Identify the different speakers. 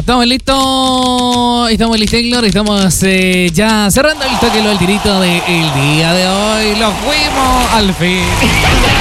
Speaker 1: estamos listos. Estamos listos, Taylor. Estamos ya cerrando el toque del tirito del día de hoy. Lo fuimos al fin.